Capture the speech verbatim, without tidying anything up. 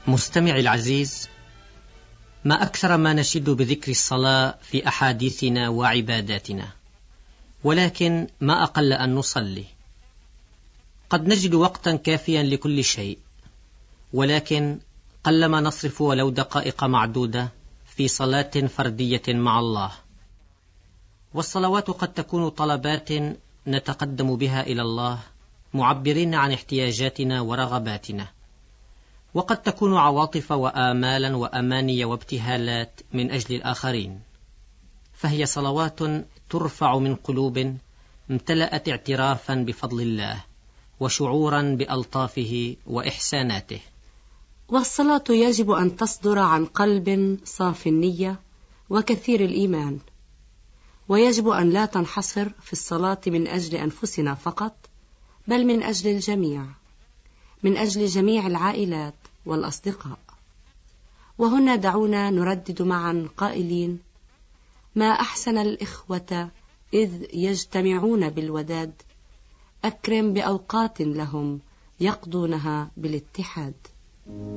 مستمعي العزيز، ما أكثر ما نشد بذكر الصلاة في أحاديثنا وعباداتنا، ولكن ما أقل أن نصلي. قد نجد وقتا كافيا لكل شيء، ولكن قلما نصرف ولو دقائق معدودة في صلاة فردية مع الله. والصلوات قد تكون طلبات نتقدم بها إلى الله معبرين عن احتياجاتنا ورغباتنا، وقد تكون عواطف وآمالا وأماني وابتهالات من أجل الآخرين، فهي صلوات ترفع من قلوب امتلأت اعترافا بفضل الله وشعورا بألطافه وإحساناته. والصلاة يجب أن تصدر عن قلب صاف النية وكثير الإيمان، ويجب أن لا تنحصر في الصلاة من أجل أنفسنا فقط، بل من أجل الجميع، من أجل جميع العائلات والأصدقاء. وهنا دعونا نردد معا قائلين: ما أحسن الإخوة إذ يجتمعون بالوداد، أكرم بأوقات لهم يقضونها بالاتحاد.